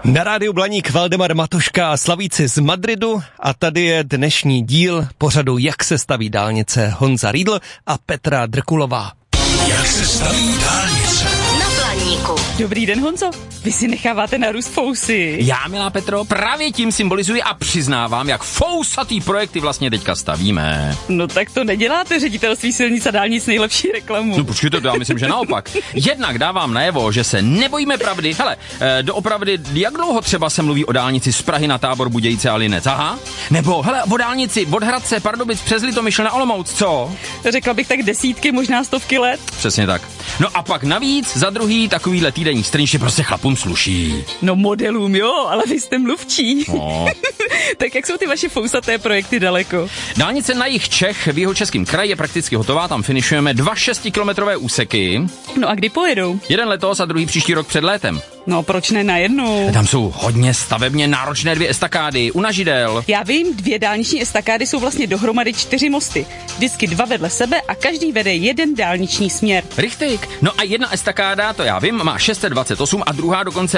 Na rádiu Blaník Valdemar Matoška a slavíci z Madridu a tady je dnešní díl pořadu Jak se staví dálnice, Honza Riedl a Petra Drkulová. Jak se staví dálnice? Na Blaníku. Dobrý den, Honzo. Vy si necháváte narůst fousy. Já, milá Petro, právě tím symbolizuji a přiznávám, jak fousatý projekty vlastně teďka stavíme. No tak to neděláte, Ředitelství silnic a dálnic, nejlepší reklamu. No počkejte, to já myslím, že naopak. Jednak dávám najevo, že se nebojíme pravdy. Hele, doopravdy, jak dlouho třeba se mluví o dálnici z Prahy na Tábor, Budějice a Linec? Aha. Nebo, hele, o dálnici od Hradce, Pardubic přes Litomyšl na Olomouc, co? Řekla bych tak desítky, možná stovky let. Přesně tak. No a pak navíc za druhý takovýhle týdenní strniště prostě chlapům sluší. No modelům jo, ale vy jste mluvčí. No. Tak jak jsou ty vaše fousaté projekty daleko? Dálnice na jih Čech v Jihočeském kraji je prakticky hotová, tam finišujeme 2 6kilometrové úseky. No a kdy pojedou? Jeden letos a druhý příští rok před létem. No proč ne najednou? Tam jsou hodně stavebně náročné 2 estakády u Nažidel. Já vím, 2 dálniční estakády jsou vlastně dohromady 4 mosty. Vždycky 2 vedle sebe a každý vede jeden dálniční směr. Richtig. No a jedna estakáda, to já vím, má 628 a druhá dokonce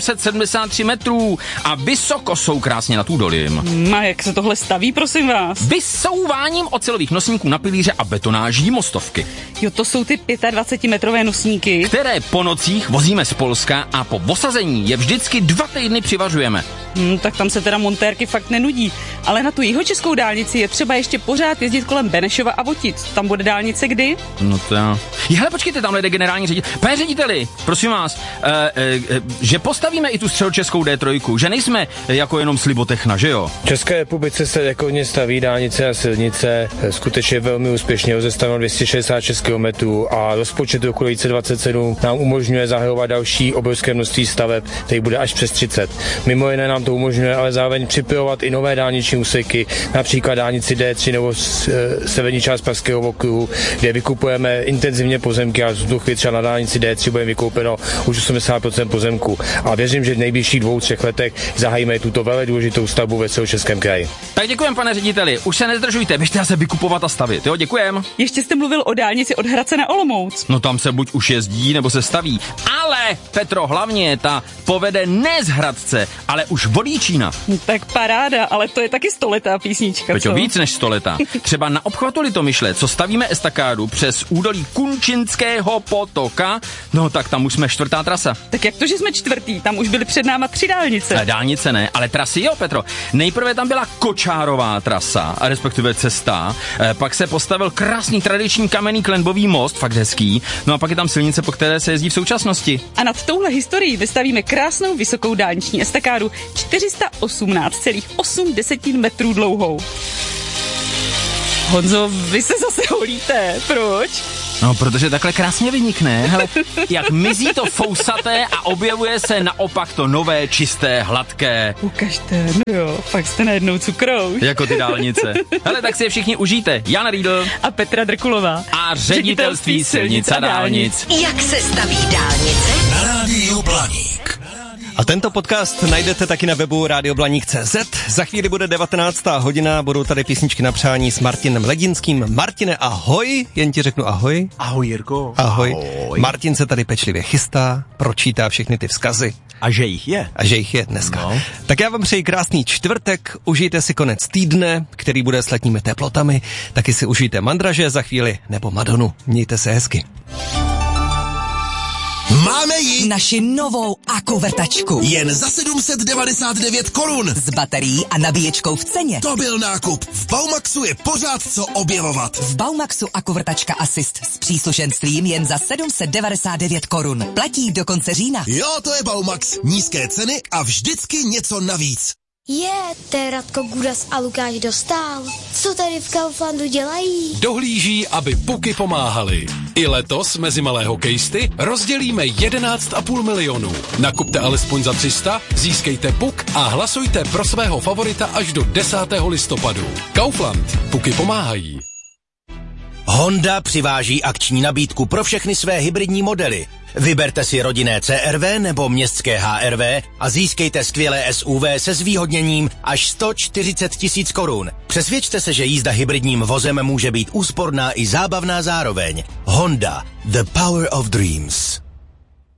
873 metrů. A vysoko jsou krásně nad údolím. A jak se tohle staví, prosím vás? Vysouváním ocelových nosníků na pilíře a betonáží mostovky. Jo, to jsou ty 25metrové nosníky, Které po nocích vozíme z Polska a po osazení je vždycky 2 týdny přivažujeme. Tak tam se teda montérky fakt nenudí. Ale na tu jihočeskou dálnici je třeba ještě pořád jezdit kolem Benešova a Votic. Tam bude dálnice kdy? No to já. Hele, počkejte, tamhle jde generální ředitel. Pane řediteli, prosím vás, že postavíme i tu středočeskou D3, že nejsme jako jenom Slibotechna, že jo? V České republice se rekordně staví dálnice a silnice, skutečně velmi úspěšně, rozestaveno 266 km a rozpočet roku 2027 nám umožňuje zahajovat další obrovské množství staveb, který bude až přes 30. Mimo jiné nám to umožňuje ale zároveň připojovat i nové dálniční úseky, například dálnici D3 nebo severní část Pražského okruhu, kde vykupujeme intenzivně pozemky a v tuto chvíli třeba na dálnici D3 bude vykoupeno už 80% pozemku. A věřím, že v nejbližších 2-3 letech zahájíme tuto velmi důležitou stavbu ve Středočeském kraji. Tak děkujem, pane řediteli, už se nezdržujte, běžte se vykupovat a stavit, jo, děkujem. Ještě jste mluvil o dálnici od Hradce na Olomouc. No tam se buď už jezdí, nebo se staví. Ale, Petro, hlavně ta povede ne z Hradce, ale už od Jíčína. Tak paráda, ale to je taky 100letá písnička, Peťo, co? víc než 100 leta. Třeba na obchvatu Litomyšle, co stavíme estakádu přes údolí Kunčinského potoka, no tak tam už jsme 4. trasa. Tak jak to, že jsme 4? Tam už byly před náma 3 dálnice. Dálnice ne, ale trasy jo, Petro. Nejprve tam byla Kočárová trasa, a respektive cesta, pak se postavil krásný tradiční kamenný klenbový most, fakt hezký, no a pak je tam silnice, po které se jezdí v současnosti. A nad touhle historií vystavíme krásnou vysokou dálniční estakádu 418,8 metrů dlouhou. Honzo, vy se zase holíte. Proč? No, protože takhle krásně vynikne, hele, jak mizí to fousaté a objevuje se naopak to nové, čisté, hladké. Ukažte, no jo, fakt jste najednou cukrouš. Jako ty dálnice. Hele, tak si je všichni užijte. Jan Riedl A Petra Drkulová. a Ředitelství silnic a dálnic. Jak se staví dálnice? Na rádiu Blaník. A tento podcast najdete taky na webu radioblaník.cz. Za chvíli bude 19. hodina, budou tady písničky na přání s Martinem Ledinským. Martine, ahoj, jen ti řeknu ahoj. Ahoj, Jirko. Ahoj. Martin se tady pečlivě chystá, pročítá všechny ty vzkazy. A že jich je. A že jich je dneska. No. Tak já vám přeji krásný čtvrtek, užijte si konec týdne, který bude s letními teplotami, taky si užijte Mandraže za chvíli nebo Madonu. Mějte se hezky. Máme ji Naši novou akovrtačku. jen za 799 korun. S baterií a nabíječkou v ceně. To byl nákup. V Baumaxu je pořád co objevovat. V Baumaxu akovrtačka Assist s příslušenstvím jen za 799 korun. Platí do konce října. Jo, to je Baumax. Nízké ceny a vždycky něco navíc. To je Radko Gudas a Lukáš Dostál. Co tady v Kauflandu dělají? Dohlíží, aby puky pomáhaly. I letos mezi malé hokejisty rozdělíme 11,5 milionu. Nakupte alespoň za 300, získejte puk a hlasujte pro svého favorita až do 10. listopadu. Kaufland. Puky pomáhají. Honda přiváží akční nabídku pro všechny své hybridní modely. Vyberte si rodinné CR-V nebo městské HR-V a získejte skvělé SUV se zvýhodněním až 140 000 korun. Přesvědčte se, že jízda hybridním vozem může být úsporná i zábavná zároveň. Honda. The power of dreams.